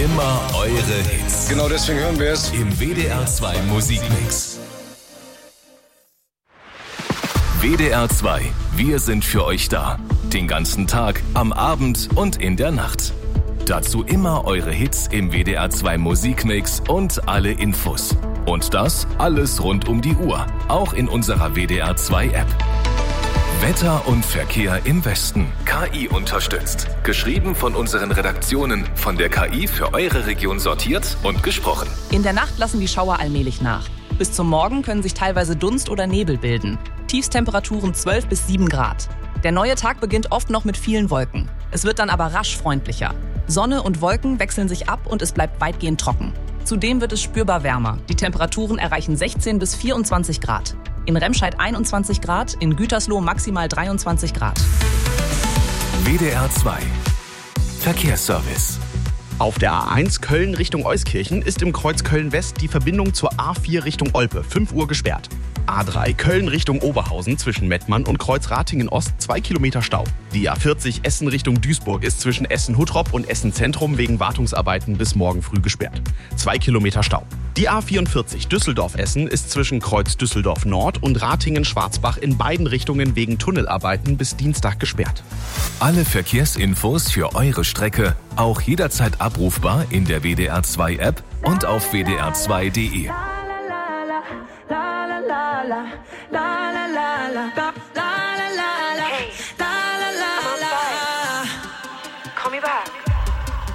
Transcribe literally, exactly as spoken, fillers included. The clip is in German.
Immer eure Hits. Genau deswegen hören wir es im W D R zwei Musikmix. W D R zwei, wir sind für euch da. Den ganzen Tag, am Abend und in der Nacht. Dazu immer eure Hits im W D R zwei Musikmix und alle Infos. Und das alles rund um die Uhr, auch in unserer W D R zwei App. Wetter und Verkehr im Westen. K I unterstützt. Geschrieben von unseren Redaktionen, von der K I für eure Region sortiert und gesprochen. In der Nacht lassen die Schauer allmählich nach. Bis zum Morgen können sich teilweise Dunst oder Nebel bilden. Tiefstemperaturen zwölf bis sieben Grad. Der neue Tag beginnt oft noch mit vielen Wolken. Es wird dann aber rasch freundlicher. Sonne und Wolken wechseln sich ab und es bleibt weitgehend trocken. Zudem wird es spürbar wärmer. Die Temperaturen erreichen sechzehn bis vierundzwanzig Grad. In Remscheid einundzwanzig Grad, in Gütersloh maximal dreiundzwanzig Grad. W D R zwei Verkehrsservice. Auf der A eins Köln Richtung Euskirchen ist im Kreuz Köln-West die Verbindung zur A vier Richtung Olpe fünf Uhr gesperrt. A drei Köln Richtung Oberhausen zwischen Mettmann und Kreuz Ratingen-Ost zwei Kilometer Stau. Die A vierzig Essen Richtung Duisburg ist zwischen Essen-Huttrop und Essen-Zentrum wegen Wartungsarbeiten bis morgen früh gesperrt. zwei Kilometer Stau. Die A vierundvierzig Düsseldorf-Essen ist zwischen Kreuz Düsseldorf-Nord und Ratingen-Schwarzbach in beiden Richtungen wegen Tunnelarbeiten bis Dienstag gesperrt. Alle Verkehrsinfos für eure Strecke auch jederzeit abrufbar in der W D R zwei App und auf w d r zwei punkt d e. La la la la la la la la.